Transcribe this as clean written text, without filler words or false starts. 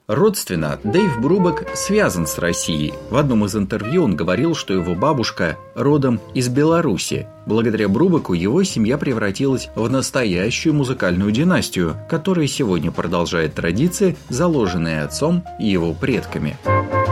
Родственно Дэйв Брубак связан с Россией. В одном из интервью он говорил, что его бабушка родом из Беларуси. Благодаря Брубаку его семья превратилась в настоящую музыкальную династию, которая сегодня продолжает традиции, заложенные отцом и его предками.